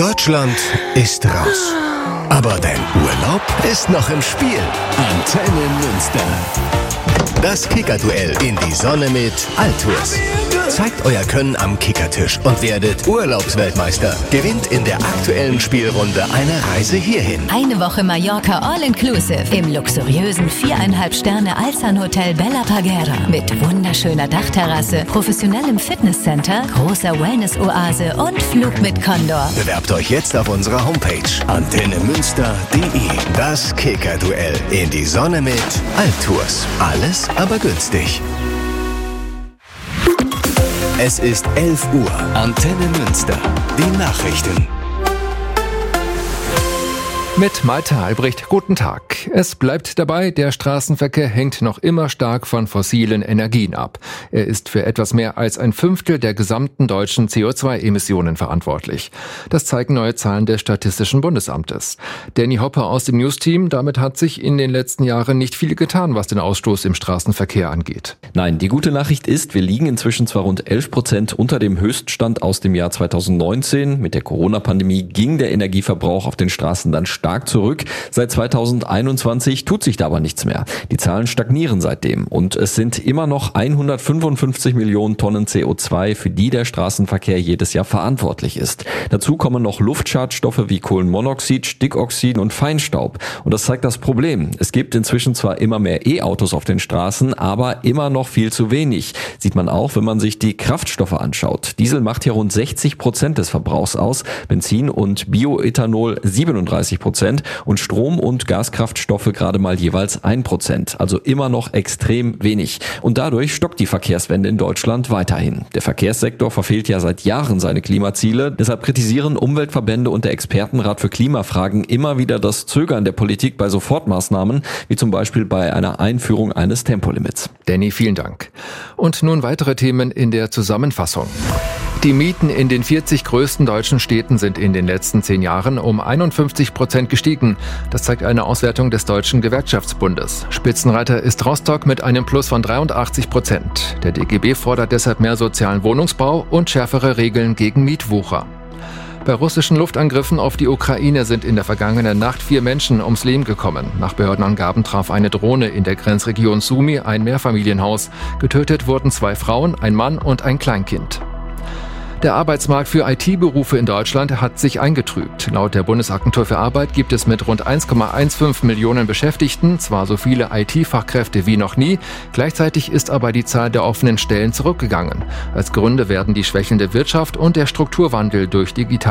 Deutschland ist raus. Aber dein Urlaub ist noch im Spiel. Antenne Münster. Das Kicker-Duell in die Sonne mit Altours. Zeigt euer Können am Kickertisch und werdet Urlaubsweltmeister. Gewinnt in der aktuellen Spielrunde eine Reise hierhin. Eine Woche Mallorca All-Inclusive im luxuriösen 4,5 Sterne Alsan Hotel Bella Parguera mit wunderschöner Dachterrasse, professionellem Fitnesscenter, großer Wellness-Oase und Flug mit Condor. Bewerbt euch jetzt auf unserer Homepage antennemünster.de. Das Kicker-Duell in die Sonne mit Altours. Alles aber günstig. Es ist 11 Uhr. Antenne Münster. Die Nachrichten. Mit Malte Albrecht, guten Tag. Es bleibt dabei, der Straßenverkehr hängt noch immer stark von fossilen Energien ab. Er ist für etwas mehr als 1/5 der gesamten deutschen CO2-Emissionen verantwortlich. Das zeigen neue Zahlen des Statistischen Bundesamtes. Danny Hopper aus dem News-Team, damit hat sich in den letzten Jahren nicht viel getan, was den Ausstoß im Straßenverkehr angeht. Nein, die gute Nachricht ist, wir liegen inzwischen zwar rund 11% unter dem Höchststand aus dem Jahr 2019. Mit der Corona-Pandemie ging der Energieverbrauch auf den Straßen dann stark zurück. Seit 2021 tut sich da aber nichts mehr. Die Zahlen stagnieren seitdem und es sind immer noch 155 Millionen Tonnen CO2, für die der Straßenverkehr jedes Jahr verantwortlich ist. Dazu kommen noch Luftschadstoffe wie Kohlenmonoxid, Stickoxid und Feinstaub. Und das zeigt das Problem. Es gibt inzwischen zwar immer mehr E-Autos auf den Straßen, aber immer noch viel zu wenig. Sieht man auch, wenn man sich die Kraftstoffe anschaut. Diesel macht hier rund 60% des Verbrauchs aus, Benzin und Bioethanol 37% und Strom- und Gaskraftstoffe gerade mal jeweils 1%. Also immer noch extrem wenig. Und dadurch stockt die Verkehrswende in Deutschland weiterhin. Der Verkehrssektor verfehlt ja seit Jahren seine Klimaziele. Deshalb kritisieren Umweltverbände und der Expertenrat für Klimafragen immer wieder das Zögern der Politik bei Sofortmaßnahmen, wie zum Beispiel bei einer Einführung eines Tempolimits. Danny, vielen Dank. Und nun weitere Themen in der Zusammenfassung. Die Mieten in den 40 größten deutschen Städten sind in den letzten 10 Jahren um 51% gestiegen. Das zeigt eine Auswertung des Deutschen Gewerkschaftsbundes. Spitzenreiter ist Rostock mit einem Plus von 83%. Der DGB fordert deshalb mehr sozialen Wohnungsbau und schärfere Regeln gegen Mietwucher. Bei russischen Luftangriffen auf die Ukraine sind in der vergangenen Nacht 4 Menschen ums Leben gekommen. Nach Behördenangaben traf eine Drohne in der Grenzregion Sumy ein Mehrfamilienhaus. Getötet wurden 2 Frauen, ein Mann und ein Kleinkind. Der Arbeitsmarkt für IT-Berufe in Deutschland hat sich eingetrübt. Laut der Bundesagentur für Arbeit gibt es mit rund 1,15 Millionen Beschäftigten zwar so viele IT-Fachkräfte wie noch nie, gleichzeitig ist aber die Zahl der offenen Stellen zurückgegangen. Als Gründe werden die schwächelnde Wirtschaft und der Strukturwandel durch